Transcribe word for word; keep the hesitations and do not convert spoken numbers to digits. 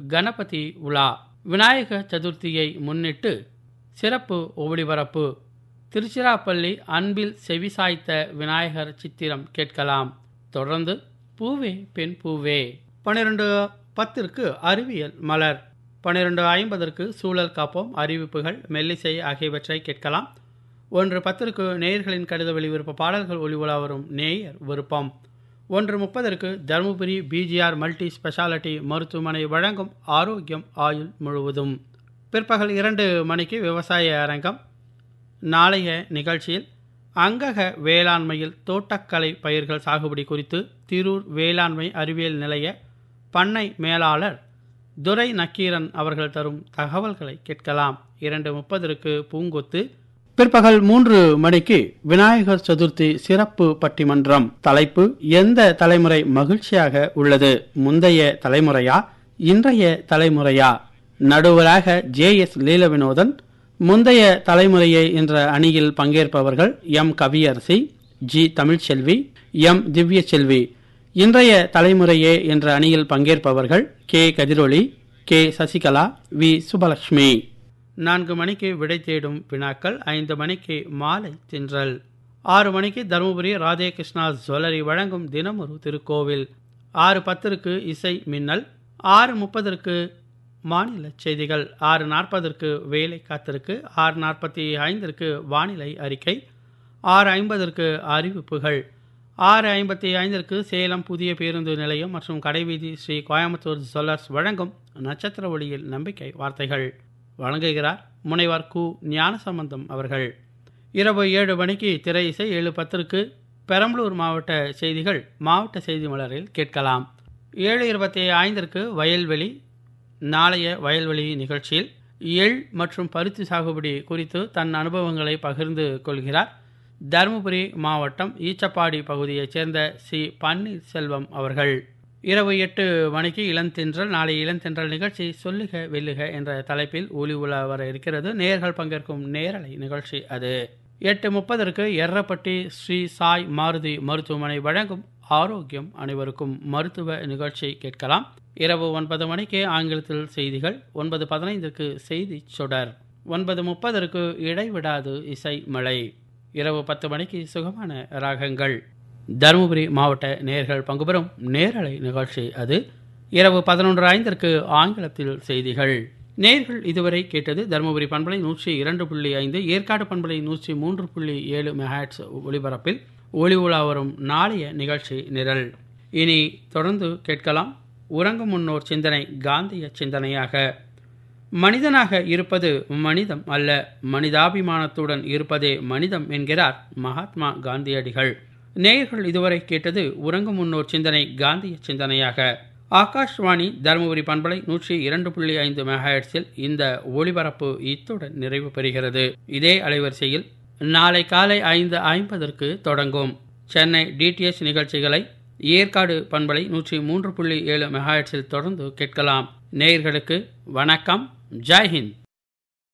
கணபதி உலா. விநாயக சதுர்த்தியை முன்னிட்டு சிறப்பு ஒளிபரப்பு. திருச்சிராப்பள்ளி அன்பில் செவிசாய்த்த விநாயகர் சித்திரம் கேட்கலாம். தொடர்ந்து பூவே பெண் பூவே. பன்னிரண்டு பத்திற்கு அறிவியல் மலர். பன்னிரண்டு ஐம்பதற்கு சூழல் காப்போம், அறிவிப்புகள், மெல்லிசை ஆகியவற்றை கேட்கலாம். ஒன்று பத்திற்கு நேயர்களின் கடித வெளிவிருப்ப பாடல்கள் ஒளிவுலா வரும் நேயர் விருப்பம். ஒன்று முப்பதற்கு தருமபுரி பிஜிஆர் மல்டி ஸ்பெஷாலிட்டி மருத்துவமனை வழங்கும் ஆரோக்கியம் ஆயுள் முழுவதும். பிற்பகல் இரண்டு மணிக்கு விவசாய அரங்கம். நாளைய நிகழ்ச்சியில் அங்கக வேளாண்மையில் தோட்டக்கலை பயிர்கள் சாகுபடி குறித்து திரூர் வேளாண்மை அறிவியல் நிலைய பண்ணை மேலாளர் துரை நக்கீரன் அவர்கள் தரும் தகவல்களை கேட்கலாம். இரண்டு முப்பதற்கு பூங்கொத்து. பிற்பகல் மூன்று மணிக்கு விநாயகர் சதுர்த்தி சிறப்பு பட்டிமன்றம். தலைப்பு எந்த தலைமுறை மகிழ்ச்சியாக உள்ளது, முந்தைய தலைமுறையா இன்றைய தலைமுறையா? நடுவராக ஜே எஸ் லீலவினோதன். முந்தைய தலைமுறையை என்ற அணியில் பங்கேற்பவர்கள் M Kaviyarasi, G Tamilselvi, M திவ்ய செல்வி. இன்றைய தலைமுறையே என்ற அணியில் பங்கேற்பவர்கள் K Kathiroli, K Sasikala, we Subalakshmi. நான்கு மணிக்கு விடை தேடும் வினாக்கள். ஐந்து மணிக்கு மாலை தின்றல். ஆறு மணிக்கு தருமபுரி ராதே கிருஷ்ணா ஜுவல்லரி வழங்கும் தினமொரு திருக்கோவில். ஆறு பத்திற்கு இசை மின்னல். ஆறு முப்பதற்கு மாநில செய்திகள். ஆறு நாற்பதற்கு வேலை காத்திருக்கு. ஆறு நாற்பத்தி ஐந்திற்கு வானிலை அறிக்கை. ஆறு ஐம்பதற்கு அறிவிப்புகள். ஆறு ஐம்பத்தி ஐந்திற்கு சேலம் புதிய பேருந்து நிலையம் மற்றும் கடைவீதி ஸ்ரீ கோயம்புத்தூர் ஜுவல்லர்ஸ் வழங்கும் நட்சத்திர ஒளியில் நம்பிக்கை வார்த்தைகள். வழங்குகிறார் முனைவர் கு ஞானசம்பந்தம் அவர்கள். இரவு ஏழு மணிக்கு திரை இசை. ஏழு பத்திற்கு பெரம்பலூர் மாவட்ட செய்திகள் மாவட்ட செய்தி மலரில் கேட்கலாம். ஏழு இருபத்தி ஐந்திற்கு வயல்வெளி. நாளைய வயல்வெளி நிகழ்ச்சியில் எள் மற்றும் பருத்தி சாகுபடி குறித்து தன் அனுபவங்களை பகிர்ந்து கொள்கிறார் தருமபுரி மாவட்டம் ஈச்சப்பாடி பகுதியைச் சேர்ந்த சி பன்னீர்செல்வம் அவர்கள். இரவு எட்டு மணிக்கு இளந்தென்றல். நாளை இளந்தென்றல் நிகழ்ச்சி சொல்லுக வெல்லுக என்ற தலைப்பில் ஒலி உலா வர இருக்கிறது. நேயர்கள் பங்கேற்கும் நேரலை நிகழ்ச்சி அது. எட்டு முப்பதற்கு எர்ரப்பட்டி ஸ்ரீ சாய் மாருதி மருத்துவமனை வழங்கும் ஆரோக்கியம் அனைவருக்கும் மருத்துவ நிகழ்ச்சி கேட்கலாம். இரவு ஒன்பது மணிக்கு ஆங்கிலத்தில் செய்திகள். ஒன்பது பதினைந்திற்கு செய்தி சுடர். ஒன்பது முப்பதற்கு இடைவிடாது இசை மழை. இரவு பத்து மணிக்கு சுகமான ராகங்கள். தருமபுரி மாவட்ட நேயர்கள் பங்கு பெறும் நேரலை நிகழ்ச்சி அது. இரவு பதினொன்று ஐந்திற்கு ஆங்கிலத்தில் செய்திகள். நேயர்கள் இதுவரை கேட்டது தருமபுரி பண்பலை நூற்றி இரண்டு புள்ளி ஐந்து, ஏற்காடு பண்பலை நூற்றி மூன்று புள்ளி ஏழு மெகாஹெர்ட்ஸ் ஒலிபரப்பில் ஒளி உலா வரும் நாளைய நிகழ்ச்சி நிரல். இனி தொடர்ந்து கேட்கலாம் உறங்கும் முன்னோர் சிந்தனை காந்திய சிந்தனையாக. மனிதனாக இருப்பது மனிதம் அல்ல, மனிதாபிமானத்துடன் இருப்பதே மனிதம் என்கிறார் மகாத்மா காந்தியடிகள். நேயர்கள் இதுவரை கேட்டது உறங்கும் முன்னோர் சிந்தனை காந்திய சிந்தனையாக. ஆகாஷ்வாணி தருமபுரி பண்பலை நூற்றி இரண்டு புள்ளி ஐந்து மெகாஹெர்ட்ஸில் இந்த ஒளிபரப்பு இத்துடன் நிறைவு பெறுகிறது. இதே அலைவரிசையில் நாளை காலை ஐந்து ஐம்பதற்கு தொடங்கும். சென்னை டிடிஎச் நிகழ்ச்சிகளை ஏற்காடு பண்பலை நூற்றி மூன்று புள்ளி ஏழு மெகாஹெர்ட்ஸில் தொடர்ந்து கேட்கலாம். நேயர்களுக்கு வணக்கம். ஜெய்ஹிந்த்.